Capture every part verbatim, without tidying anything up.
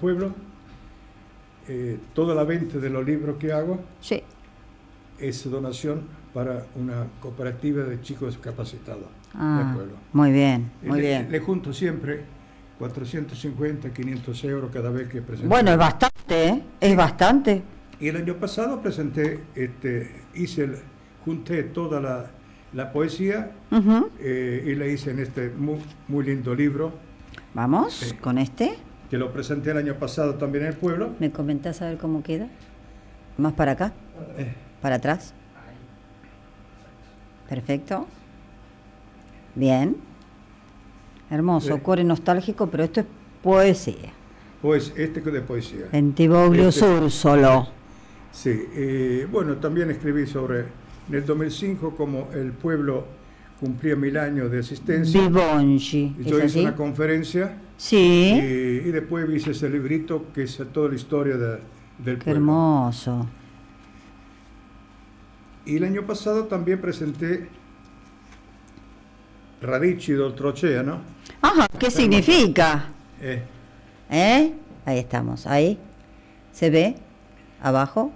pueblo, eh, toda la venta de los libros que hago Sí. es donación para una cooperativa de chicos capacitados Ah, del pueblo. muy bien, Y muy le, bien. le junto siempre cuatrocientos cincuenta, quinientos euros cada vez que presento. Bueno, es bastante, ¿eh? Es bastante. Y el año pasado presenté, este, hice el- junté toda la, la poesía Ujú. eh, y la hice en este muy, muy lindo libro, Vamos, Sí. con este. que lo presenté el año pasado también en el pueblo. ¿Me comentás a ver cómo queda? ¿Más para acá? Eh, ¿Para atrás? Perfecto. Bien. Hermoso, Sí. core nostálgico, pero esto es poesía. pues este de poesía. En Tiboglio Este- Sur solo. Sí, eh, bueno, también escribí sobre, en el dos mil cinco, como el pueblo cumplía mil años de existencia, Vivongi. yo ¿Es hice así? una conferencia Sí. y, y después hice ese librito que es toda la historia de- del Qué pueblo. hermoso. Y el año pasado también presenté Radici d'Oltreoceano, ¿no? Ajá, ¿qué significa? Eh, ¿Eh? Ahí estamos, ahí. ¿Se ve? ¿Abajo?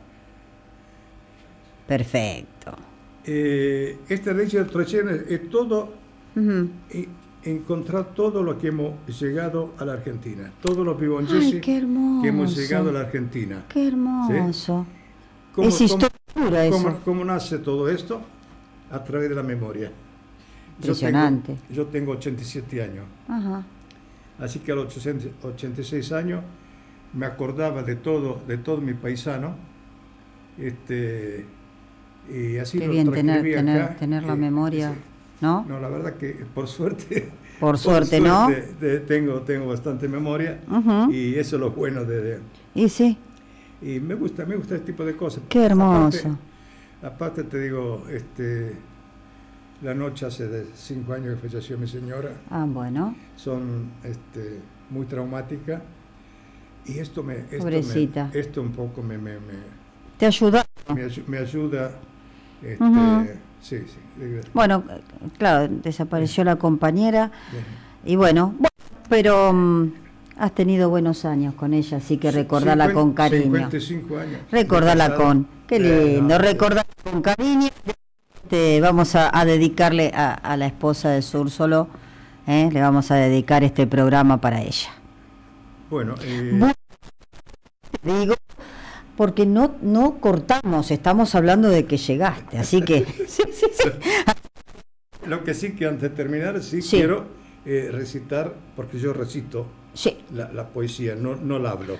Perfecto. eh, este Radici d'Oltreoceano es todo, Ujú. eh, encontrar todo lo que hemos llegado a la Argentina, todos los vivonchesi Ay, qué que hemos hermoso. llegado a la Argentina. Qué hermoso. ¿Cómo, Es historia pura cómo- eso. cómo nace todo esto? A través de la memoria. Yo Impresionante. tengo, yo tengo ochenta y siete años, Ajá. así que a los ochenta y seis años me acordaba de todo, de todo mi paisano, este, y así Qué lo bien tener, transcribí tener, acá, tener la eh, memoria, sí. ¿no? No, la verdad que por suerte, Por suerte, ¿no? de- tengo, tengo bastante memoria Ujú. y eso es lo bueno de, de- Y sí, y me gusta, me gusta este tipo de cosas. qué hermoso. Aparte, aparte te digo, este, la noche hace de cinco años que falleció mi señora, Ah, bueno. son este, muy traumáticas y esto me, esto, Pobrecita. me, esto un poco me, me, me, Te ayuda. me ayu- me ayuda, este, Ujú. sí, sí, eh, Bueno, claro, desapareció la compañera. bien. Y bueno, bueno, pero mm, has tenido buenos años con ella, así que recordarla con cariño. cincuenta y cinco años. Recordarla de casado. con, qué Eh, lindo, no, recordarla con cariño. Te vamos a, a dedicarle a, a la esposa de Sur Solo, ¿eh? Le vamos a dedicar este programa para ella. Bueno, eh, Bueno, te digo, porque no, no cortamos, estamos hablando de que llegaste, así que sí, sí, sí. lo que sí que antes de terminar, sí, Sí. quiero eh, recitar, porque yo recito Sí. la, la poesía, no, no la hablo.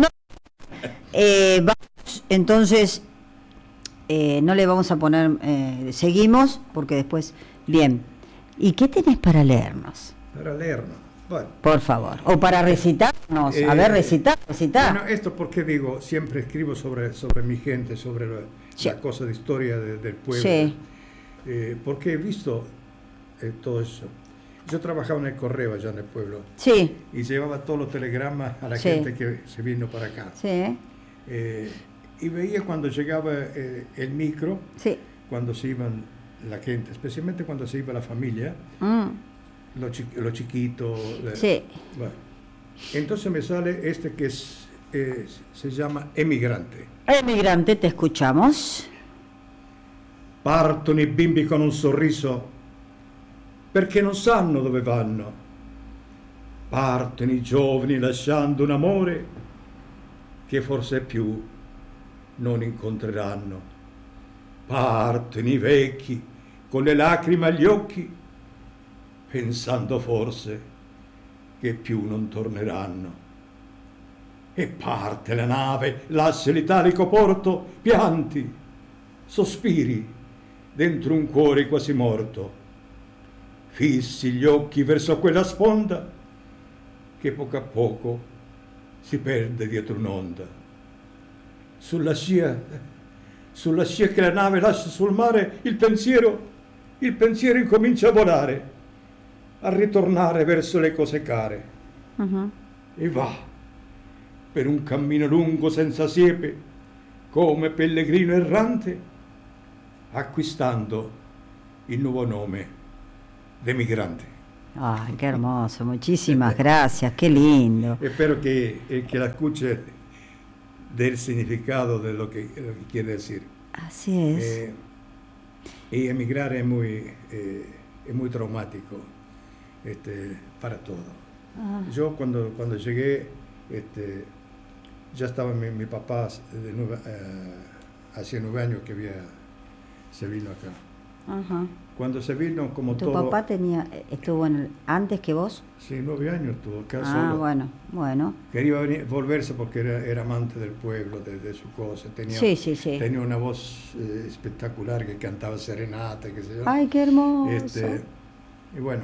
Eh, vamos, entonces, eh, no le vamos a poner, eh, seguimos, porque después, bien. ¿Y qué tenés para leernos? Para leernos. Bueno, Por favor. O para recitarnos. A Eh, ver, recitar, recitar. bueno, esto porque digo, siempre escribo sobre, sobre mi gente, sobre la, Sí. la cosa de historia de- del pueblo. Sí. Eh, porque he visto eh, todo eso. Yo trabajaba en el correo allá en el pueblo Sí, y llevaba todos los telegramas a la Sí. gente que se vino para acá. sí, Eh, y veía cuando llegaba eh, el micro, sí. cuando se iban la gente, especialmente cuando se iba la familia, Mm, los, chi- los chiquitos. eh, sí. bueno. Entonces me sale este que es, eh, se llama Emigrante. Emigrante, te escuchamos. Partono i bimbi con un sorriso perché non sanno dove vanno. Partono i giovani lasciando un amore che forse più non incontreranno. Partono i vecchi con le lacrime agli occhi pensando forse che più non torneranno. E parte la nave, lascia l'italico porto, pianti, sospiri dentro un cuore quasi morto. Fissi gli occhi verso quella sponda che poco a poco si perde dietro un'onda. Sulla scia, sulla scia che la nave lascia sul mare, il pensiero, il pensiero incomincia a volare, a ritornare verso le cose care. Ujú. E va per un cammino lungo senza siepe, come pellegrino errante, acquistando il nuovo nome d'emigrante. Ay, qué hermoso, muchísimas gracias, qué lindo. Espero que el que la escuche dé el significado de lo que, lo que quiere decir. Así es. Eh, y emigrar es muy, eh, es muy traumático este, para todo. Ah. Yo cuando, cuando llegué, este, ya estaba mi, mi papá, de nueve, eh, hacía nueve años que había, se vino acá. Ajá. Cuando se vino, como ¿Tu todo... papá tenía, estuvo en el- antes que vos? Sí, nueve años estuvo acá Ah, solo. bueno, bueno. Quería venir- volverse porque era, era amante del pueblo, de, de su cosa. Tenía, Sí, sí, sí. tenía una voz eh, espectacular que cantaba serenata, qué sé yo. Ay, qué hermoso. Este, y bueno,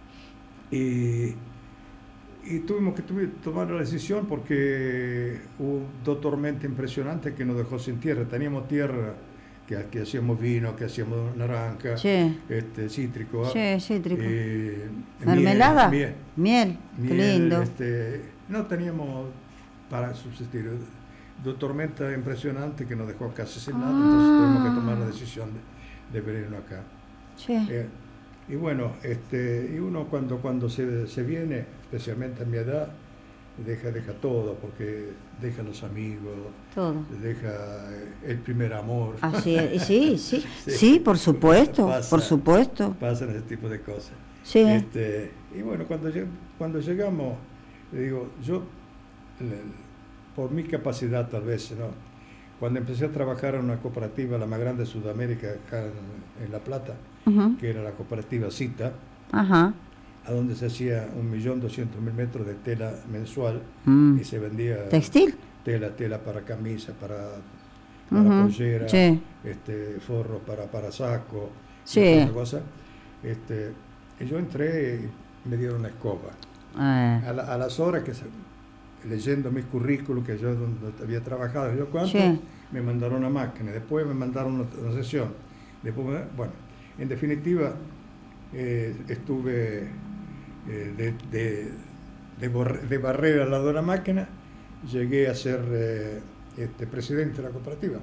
y, y tuvimos que tuvi- tomar la decisión porque hubo dos tormentas impresionantes que nos dejó sin tierra. Teníamos tierra que, que hacíamos vino, que hacíamos naranja, Sí. este, cítrico. Sí, cítrico. eh, ¿Mermelada? Miel, Miel, qué miel, lindo. este, no teníamos para subsistir. Dos tormentas impresionantes que nos dejó casi sin nada, entonces tuvimos que tomar la decisión de, de venirnos acá. Sí. Eh, y bueno, este, y uno cuando, cuando se, se viene, especialmente a mi edad, deja, deja todo, porque deja los amigos, Todo. deja el primer amor. Así es. Y sí, sí, Sí. sí, por supuesto, Pasa. por supuesto. Pasan ese tipo de cosas. Sí. Este, y bueno, cuando, lleg- cuando llegamos, le digo, yo, le- por mi capacidad tal vez, ¿no? Cuando empecé a trabajar en una cooperativa, la más grande de Sudamérica, acá en, en La Plata, Ujú. que era la cooperativa Cita, Ajá. a donde se hacía un millón doscientos mil metros de tela mensual Mm. y se vendía ¿Textil? tela, tela para camisa, para, para Ujú. pollera, Sí. este, forro para, para saco, y Sí. toda esa cosa. Este, y yo entré y me dieron una escoba. Eh, A, la- a las horas que se- leyendo mis currículos, que yo donde había trabajado, yo cuánto, Sí. me mandaron una máquina, después me mandaron una, una sesión. Después, me- bueno, en definitiva, eh, estuve eh, de, de, de, borre- de barrer al lado de la máquina, llegué a ser eh, este, presidente de la cooperativa.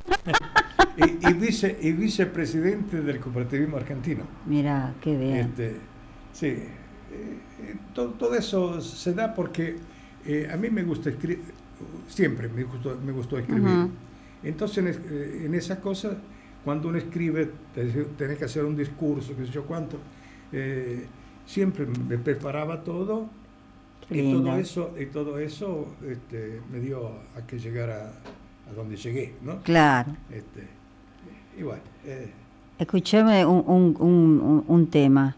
y, y, vice, y vicepresidente del cooperativismo argentino. mira, qué bien. Este, sí, eh, eh, todo, todo eso se da porque eh, a mí me gusta escribir, siempre me gustó, me gustó escribir. Ujú. Entonces, en, es- eh, en esas cosas, cuando uno escribe, te- tenés que hacer un discurso, qué sé yo cuánto, eh, siempre me preparaba todo. Qué Y lindo. todo eso, y todo eso este, me dio a que llegara a donde llegué, ¿no? Claro. Este, y bueno, eh, Escúchame un, un, un, un- un tema.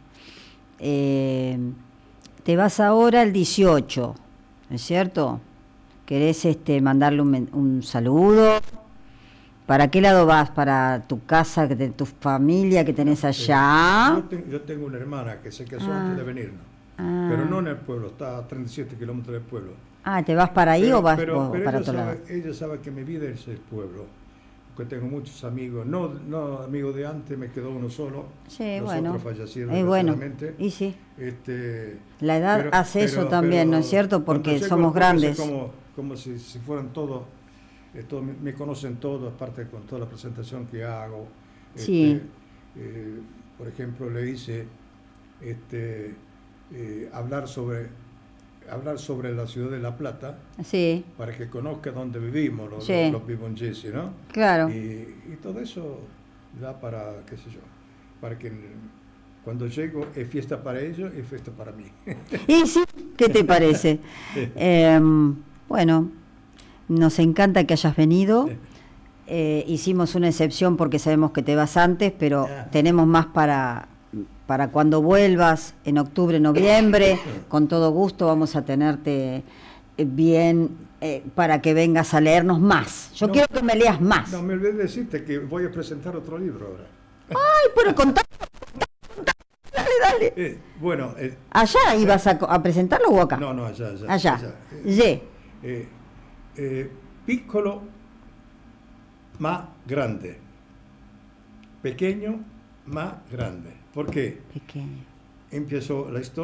Eh, te vas ahora el dieciocho, ¿no es cierto? ¿Querés este, mandarle un, men- un saludo? ¿Para qué lado vas? ¿Para tu casa, que te- tu familia que tenés allá? Yo, te- yo tengo una hermana que se casó Ah. antes de venirnos, Ah. pero no en el pueblo, está a treinta y siete kilómetros del pueblo. Ah, ¿te vas para ahí pero, o vas pero- vos pero para ella otro sabe, lado? ella sabe que mi vida es el pueblo, que tengo muchos amigos, no, no amigos de antes, me quedó uno solo, Sí, los bueno. otros fallecieron Eh, bueno, desgraciadamente. y sí. Este, La edad pero- hace eso pero- también, ¿no pero es cierto? cuando Porque llego somos a la clase grandes. Como, como si, si fueran todos, eh, todos me, me conocen todos, aparte con toda la presentación que hago. Sí. Este, eh, por ejemplo, le hice este, eh, hablar sobre hablar sobre la ciudad de La Plata Sí, para que conozca dónde vivimos los, Sí. los, los vivonjeses, ¿no? claro. Y, y todo eso da para, qué sé yo, para que cuando llego es fiesta para ellos y fiesta para mí. Y sí, ¿qué te parece? Eh, bueno, nos encanta que hayas venido. Eh, hicimos una excepción porque sabemos que te vas antes, pero Ya. tenemos más para, para cuando vuelvas en octubre, noviembre. Con todo gusto vamos a tenerte eh, bien eh, para que vengas a leernos más. Yo No. quiero que me leas más. No, me olvidé de decirte que voy a presentar otro libro ahora. Ay, pero contá, dale, dale. Eh, bueno, eh, ¿Allá ibas a, co- a presentarlo o acá? no, no, allá, allá. Allá. Eh, Ye. eh, eh, piccolo ma grande. Pequeño ma grande. ¿Por qué? Pequeño. Empezó la historia.